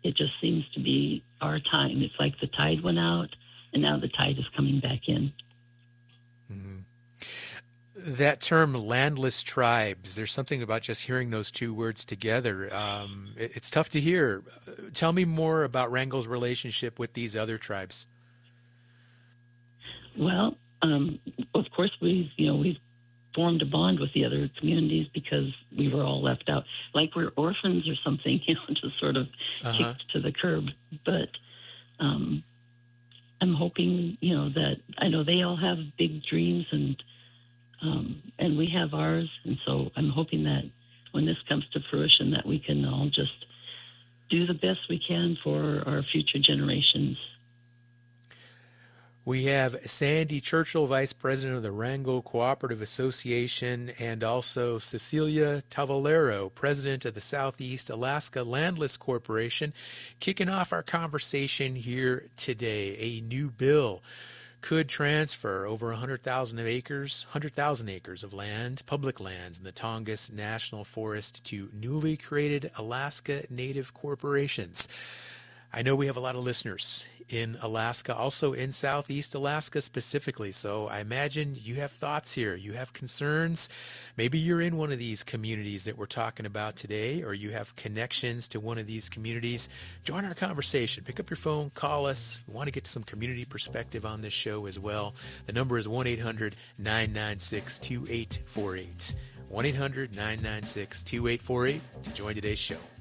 it just seems to be our time. It's like the tide went out, and now the tide is coming back in. Mm-hmm. That term, landless tribes, there's something about just hearing those two words together. It's tough to hear. Tell me more about Wrangell's relationship with these other tribes. Well, of course, we've formed a bond with the other communities because we were all left out, like we're orphans or something, just sort of kicked to the curb. But I'm hoping, that I know they all have big dreams and we have ours. And so I'm hoping that when this comes to fruition, that we can all just do the best we can for our future generations. We have Sandy Churchill, Vice President of the Wrangell Cooperative Association, and also Cecilia Tavalero, President of the Southeast Alaska Landless Corporation, kicking off our conversation here today. A new bill could transfer over 100,000 acres of land, public lands in the Tongass National Forest to newly created Alaska Native corporations. I know we have a lot of listeners in Alaska, also in Southeast Alaska specifically, so I imagine you have thoughts here, you have concerns. Maybe you're in one of these communities that we're talking about today, or you have connections to one of these communities. Join our conversation. Pick up your phone, call us. We want to get some community perspective on this show as well. The number is 1-800-996-2848. 1-800-996-2848 to join today's show.